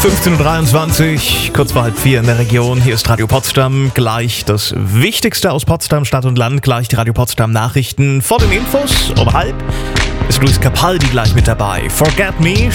15.23 Uhr, kurz vor 3:30 in der Region. Hier ist Radio Potsdam. Gleich das Wichtigste aus Potsdam, Stadt und Land. Gleich die Radio Potsdam Nachrichten. Vor den Infos um 12:30 ist Luis Capaldi gleich mit dabei. Forget Me